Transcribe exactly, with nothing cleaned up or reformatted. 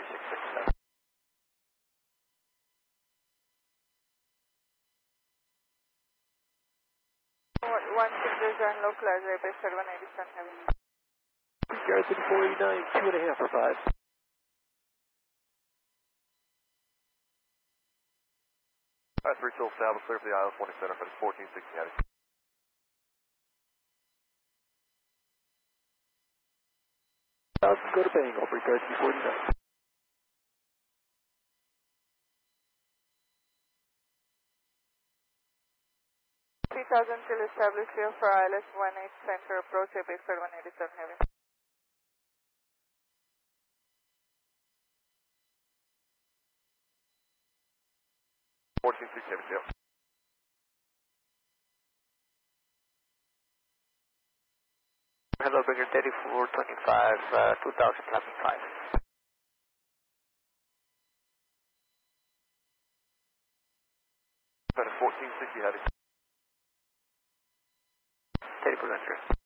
six six seven. one six zero localize airbase one eighty-seven heavy. Garrison four eighty-nine, two and a half for five. Alright, three till established, clear for the I L S twenty center, but it's fourteen sixty heading. Go to Bang, I'll break Garrison four eighty-nine. three thousand till established clear for I L S one eight center approach airbase one eighty-seven heavy. fourteen sixty heavy tail. Hello, Bigger thirty-four twenty-five, uh, two thousand flapping five. About a fourteen sixty heading. thirty percent sure.